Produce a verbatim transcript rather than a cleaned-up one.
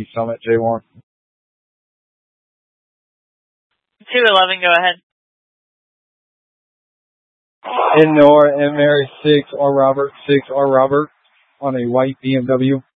Summit, J one. two eleven, go ahead. In Nora, M Mary six, R Robert, six, R Robert, on a white B M W.